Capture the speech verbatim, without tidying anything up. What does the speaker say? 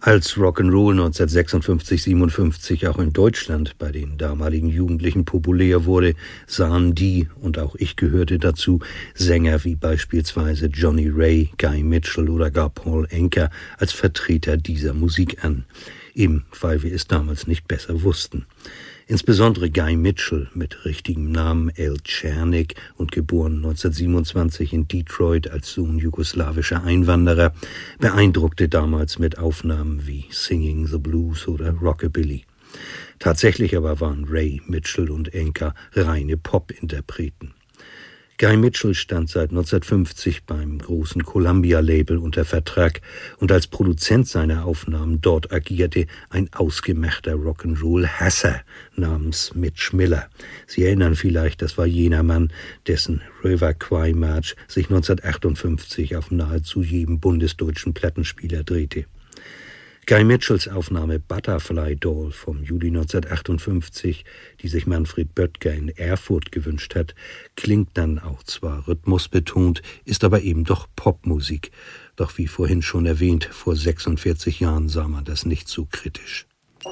Als Rock'n'Roll neunzehnhundertsechsundfünfzig siebenundfünfzig auch in Deutschland bei den damaligen Jugendlichen populär wurde, sahen die, und auch ich gehörte dazu, Sänger wie beispielsweise Johnny Ray, Guy Mitchell oder gar Paul Anka als Vertreter dieser Musik an, eben weil wir es damals nicht besser wussten. Insbesondere Guy Mitchell mit richtigem Namen Al Czernik und geboren neunzehnhundertsiebenundzwanzig in Detroit als Sohn jugoslawischer Einwanderer, beeindruckte damals mit Aufnahmen wie Singing the Blues oder Rockabilly. Tatsächlich aber waren Ray, Mitchell und Anka reine Pop-Interpreten. Guy Mitchell stand seit neunzehnhundertfünfzig beim großen Columbia-Label unter Vertrag und als Produzent seiner Aufnahmen dort agierte ein ausgemachter Rock'n'Roll-Hasser namens Mitch Miller. Sie erinnern vielleicht, das war jener Mann, dessen River Kwai March sich neunzehnhundertachtundfünfzig auf nahezu jedem bundesdeutschen Plattenspieler drehte. Guy Mitchells Aufnahme Butterfly Doll vom Juli neunzehnhundertachtundfünfzig, die sich Manfred Böttger in Erfurt gewünscht hat, klingt dann auch zwar rhythmusbetont, ist aber eben doch Popmusik. Doch wie vorhin schon erwähnt, vor sechsundvierzig Jahren sah man das nicht so kritisch.